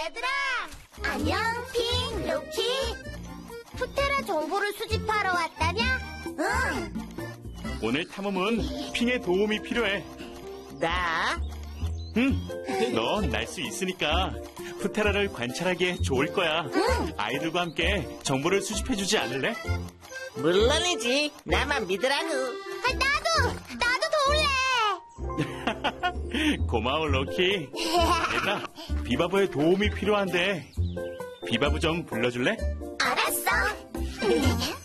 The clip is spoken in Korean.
얘들아! 안녕, 핑, 루키. 푸테라 정보를 수집하러 왔다냐? 응. 오늘 탐험은 핑의 도움이 필요해. 나? 응, 넌 날 수 있으니까 푸테라를 관찰하기에 좋을 거야. 아이들과 함께 정보를 수집해주지 않을래? 물론이지. 나만 믿으라고. 나도 도울래! 고마워, 로키. 얘들아, 비바보의 도움이 필요한데 비바보 좀 불러줄래? 알았어.